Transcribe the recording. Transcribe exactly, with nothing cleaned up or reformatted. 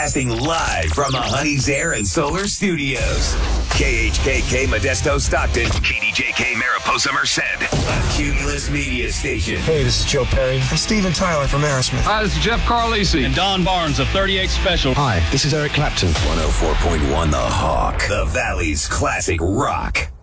Broadcasting live from the Honey's Air and Solar Studios. K H K K Modesto Stockton. K D J K Mariposa Merced. A Cumulus Media Station. Hey, this is Joe Perry. I'm Steven Tyler from Aerosmith. Hi, this is Jeff Carlisi. And Don Barnes of thirty-eight Special. Hi, this is Eric Clapton. one oh four point one The Hawk. The Valley's classic rock.